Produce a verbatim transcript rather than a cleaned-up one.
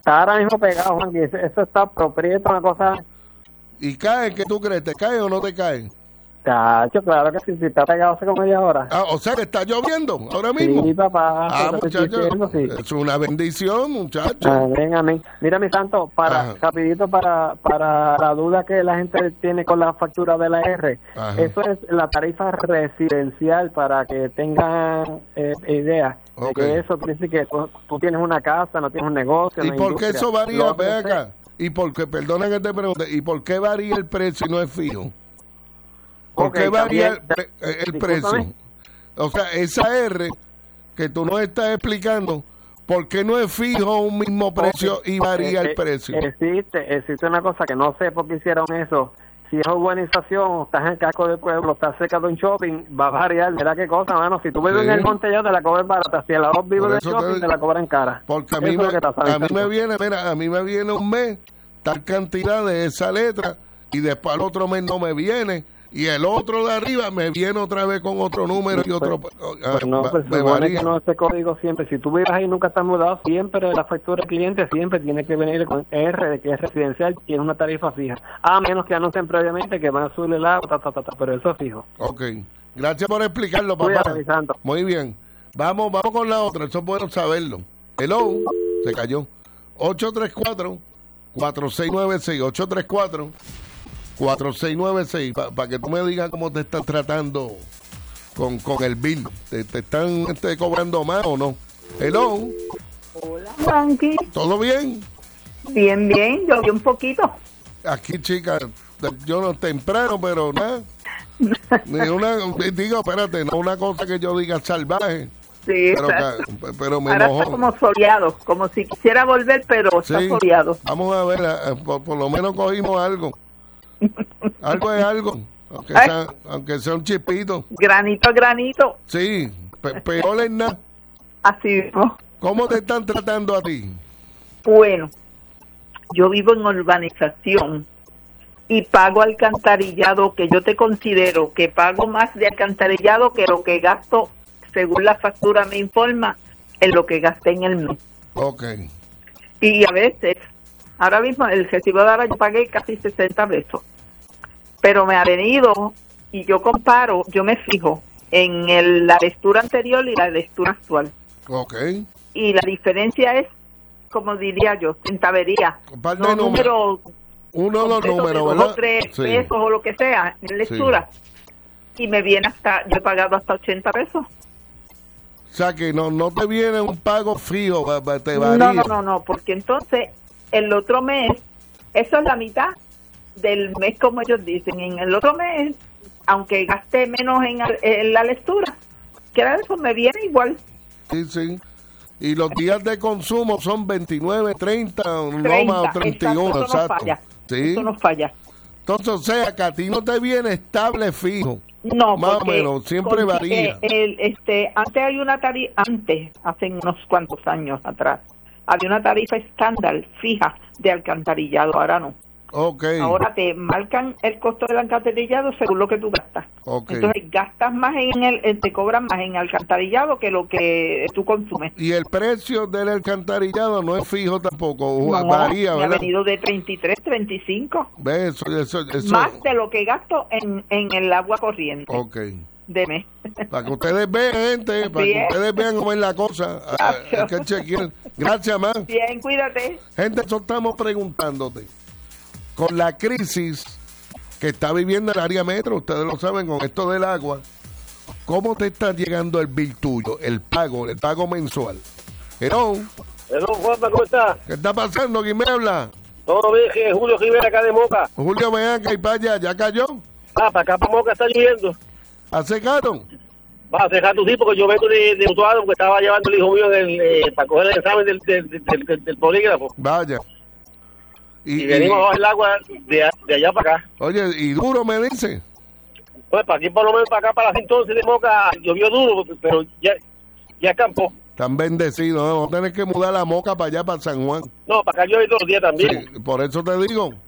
está ahora mismo pegado, Juan, que eso, eso está proprieto, una cosa... ¿Y cae? ¿Qué tú crees? ¿Te cae o no te cae? Cacho, claro que sí, si está pegado hace como media hora. Ah, o sea, que está lloviendo ahora mismo. Sí, papá. Ah, muchachos, sí. es una bendición, muchachos. Amén, amén. Mira, mi santo, para Ajá. rapidito, para para la duda que la gente tiene con la factura de la R, Ajá. eso es la tarifa residencial, para que tengan eh, idea. Okay. Que eso dice que tú, tú tienes una casa, no tienes un negocio. ¿Y no por qué industria. eso varía? Lo Ve que acá. ¿Y por qué? Perdona que te pregunte. ¿Y por qué varía el precio y no es fijo? ¿Por Okay, qué varía el, también, pre- el discúlpame. precio? O sea, esa R que tú nos estás explicando, ¿por qué no es fijo un mismo precio y varía el Eh, eh, precio? Existe, existe una cosa que no sé por qué hicieron eso. Si es urbanización, estás en el casco del pueblo, estás cerca de un shopping, va a variar. Mira qué cosa, mano. Si tú vives Sí. en el monte ya te la cobran barata. Si el lado vive Por del eso shopping, te- te la cobran cara. Porque a Eso mí, es me, lo que está a mí me pasando. viene, mira, a mí me viene un mes tal cantidad de esa letra y después al otro mes no me viene y el otro de arriba me viene otra vez con otro número y otro Pues, ah, pues no, va- pues se me supone varía. que no ese código siempre. Si tú vives ahí y nunca estás mudado, siempre la factura del cliente siempre tiene que venir con R, de que es residencial, tiene una tarifa fija. A menos que anuncien previamente que van a subir el agua, ta, ta, ta, ta, pero eso es fijo. Ok, gracias por explicarlo, papá. Cuídate, mi santo. Muy bien, vamos vamos con la otra, eso es bueno saberlo. Hello, se cayó. ocho tres cuatro, cuatro seis nueve seis, ocho tres cuatro, cuatro seis nueve seis, para que tú me digas cómo te están tratando con, con el bill. ¿Te, te están este, cobrando más o no? Hello, Hola, Frankie. ¿todo bien? Bien, bien, llovió un poquito. Aquí, chica, yo no temprano, pero nada. Ni una, digo, espérate, no una cosa que yo diga salvaje. Sí, Pero, exacto. ca- pero me Ahora enojó. está como soleado, como si quisiera volver, pero está Sí, soleado. vamos a ver, eh, por, por lo menos cogimos algo. Algo es algo, aunque Ay. sea, aunque sea un chispito. Granito a granito, Sí, pe- peor es nada. así mismo. ¿Cómo te están tratando a ti? Bueno, yo vivo en urbanización y pago alcantarillado, que yo te considero que pago más de alcantarillado que lo que gasto, según la factura me informa, en lo que gasté en el mes. Ok, Y a veces, ahora mismo el recibo de ahora yo pagué casi sesenta pesos, pero me ha venido y yo comparo, yo me fijo en el- la lectura anterior y la lectura actual. ok. Y la diferencia es, como diría yo, centavería. Un par de No números. números Uno o dos completos de números, dos ¿verdad? o tres Sí. pesos o lo que sea en lectura. Y me viene hasta, yo he pagado hasta ochenta pesos. O sea que no, no te viene un pago fijo, va- va- te varía. No, no, no, no, porque entonces el otro mes, eso es la mitad del mes, como ellos dicen. En el otro mes, aunque gaste menos en, al- en la lectura, que era eso, me viene igual. Sí, sí. Y los días de consumo son veintinueve, treinta, no treinta, más, o treinta y uno, exacto, eso no exacto. falla. Sí. Eso no falla. Entonces, o sea, que a ti no te viene estable fijo. No, Más o porque menos, siempre con- varía. eh, el, este, antes hay una tarifa, antes, hace unos cuantos años atrás, había una tarifa estándar fija de alcantarillado, ahora no. Ok. Ahora te marcan el costo del alcantarillado según lo que tú gastas. Ok. Entonces gastas más en el, eh, te cobran más en alcantarillado que lo que tú consumes. Y el precio del alcantarillado no es fijo tampoco, No, varía, me ha ¿verdad? venido de treinta y tres, treinta y cinco, ¿Ves? Eso, eso, eso. más de lo que gasto en, en el agua corriente Ok. de mes. Para que ustedes vean, gente, para Así que es. ustedes vean cómo es la cosa. Ah, Hay que chequear. Gracias, man. Bien, cuídate. Gente, eso estamos preguntándote. Con la crisis que está viviendo el área metro, ustedes lo saben, con esto del agua, ¿cómo te está llegando el bill tuyo, el pago, el pago mensual? Hello, Hello, Juanpa, ¿cómo estás? ¿qué está pasando? ¿Quién me habla? Todo bien, que Julio Rivera acá de Moca. Julio, ven acá y para allá, ¿ya cayó? Ah, para acá para Moca está lloviendo. ¿Hace caro? Va a dejar tu sí, porque yo vengo de, de Utuado, porque estaba llevando el hijo mío en el, eh, para coger el examen del, del, del, del, del polígrafo. Vaya. Y, venimos a bajar el agua de, de allá para acá. Oye, y duro me dice. Pues para aquí, por lo menos para acá, para las entonces de Moca, llovió duro, pero ya, ya escampó. Están bendecidos, ¿no? Vamos a tener que mudar la Moca para allá, para San Juan. No, para acá llueve todos los días también. Sí, por eso te digo.